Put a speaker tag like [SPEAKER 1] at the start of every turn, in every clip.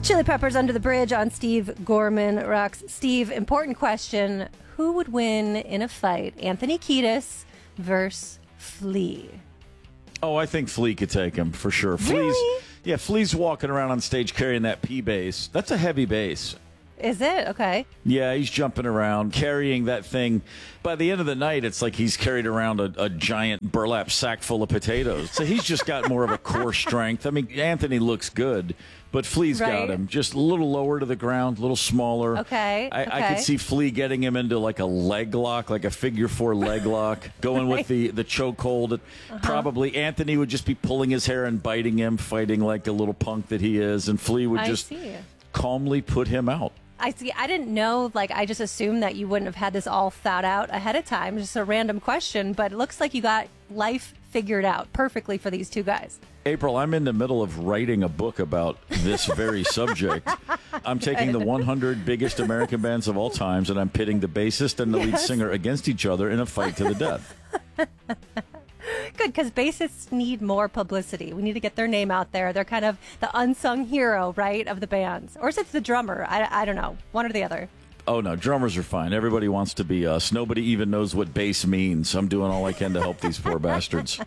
[SPEAKER 1] Chili Peppers Under the Bridge on Steve Gorman Rocks. Steve, important question. Who would win in a fight? Anthony Kiedis versus Flea?
[SPEAKER 2] Oh, I think Flea could take him for sure.
[SPEAKER 1] Really?
[SPEAKER 2] Flea's walking around on stage carrying that P bass. That's a heavy bass.
[SPEAKER 1] Is it? Okay.
[SPEAKER 2] Yeah, he's jumping around, carrying that thing. By the end of the night, it's like he's carried around a giant burlap sack full of potatoes. So he's just got more of a core strength. I mean, Anthony looks good, but Flea's got him. Just a little lower to the ground, a little smaller.
[SPEAKER 1] Okay.
[SPEAKER 2] I could see Flea getting him into like a leg lock, like a figure four leg lock, going with the chokehold. Probably Anthony would just be pulling his hair and biting him, fighting like a little punk that he is, and Flea would just calmly put him out.
[SPEAKER 1] I see. I didn't know. I just assumed that you wouldn't have had this all thought out ahead of time. Just a random question, but it looks like you got life figured out perfectly for these two guys.
[SPEAKER 2] April, I'm in the middle of writing a book about this very subject. I'm taking the 100 biggest American bands of all times, and I'm pitting the bassist and the lead singer against each other in a fight to the death.
[SPEAKER 1] Good, because bassists need more publicity. We need to get their name out there. They're kind of the unsung hero, right, of the bands. Or is it the drummer? I don't know. One or the other.
[SPEAKER 2] Oh, no. Drummers are fine. Everybody wants to be us. Nobody even knows what bass means. I'm doing all I can to help these poor bastards.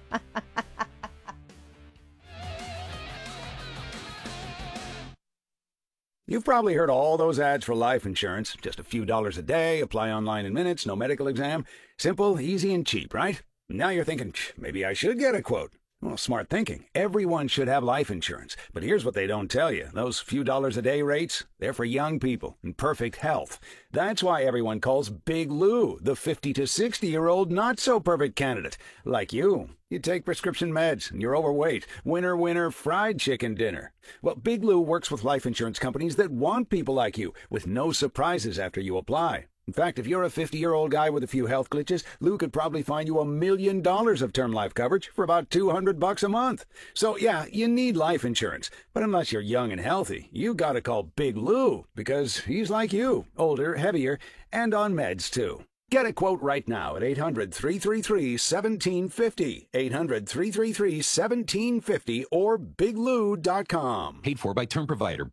[SPEAKER 3] You've probably heard all those ads for life insurance. Just a few dollars a day, apply online in minutes, no medical exam. Simple, easy, and cheap, right? Now you're thinking, maybe I should get a quote. Well, smart thinking. Everyone should have life insurance. But here's what they don't tell you. Those few dollars a day rates, they're for young people in perfect health. That's why everyone calls Big Lou the 50 to 60-year-old not-so-perfect candidate. Like you. You take prescription meds, and you're overweight. Winner, winner, fried chicken dinner. Well, Big Lou works with life insurance companies that want people like you, with no surprises after you apply. In fact, if you're a 50-year-old guy with a few health glitches, Lou could probably find you $1 million of term life coverage for about $200 a month. So, yeah, you need life insurance. But unless you're young and healthy, you gotta call Big Lou, because he's like you, older, heavier, and on meds, too. Get a quote right now at 800-333-1750, 800-333-1750, or biglou.com.
[SPEAKER 4] Paid for by Term Provider.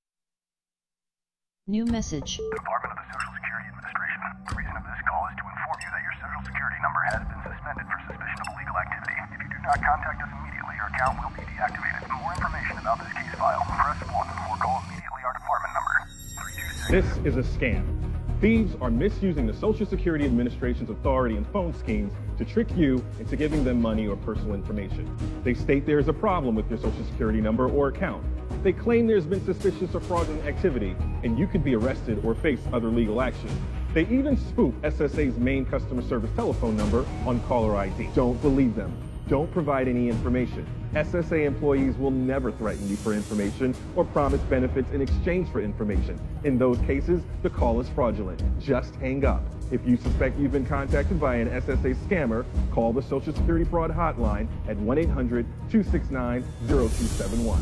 [SPEAKER 5] New message.
[SPEAKER 6] Department of the Social Security Administration. The reason of this call is to inform you that your Social Security number has been suspended for suspicion of illegal activity. If you do not contact us immediately, your account will be deactivated. For more information about this case file, press 1 or call immediately our department number, 326.
[SPEAKER 7] This is a scam. Thieves are misusing the Social Security Administration's authority and phone schemes to trick you into giving them money or personal information. They state there is a problem with your Social Security number or account. They claim there's been suspicious or fraudulent activity, and you could be arrested or face other legal action. They even spoof SSA's main customer service telephone number on caller ID. Don't believe them. Don't provide any information. SSA employees will never threaten you for information or promise benefits in exchange for information. In those cases, the call is fraudulent. Just hang up. If you suspect you've been contacted by an SSA scammer, call the Social Security Fraud Hotline at 1-800-269-0271.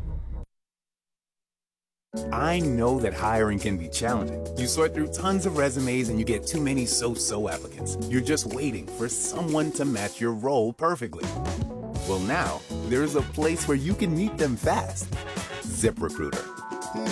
[SPEAKER 8] I know that hiring can be challenging. You sort through tons of resumes and you get too many so-so applicants. You're just waiting for someone to match your role perfectly. Well, now, there's a place where you can meet them fast. ZipRecruiter.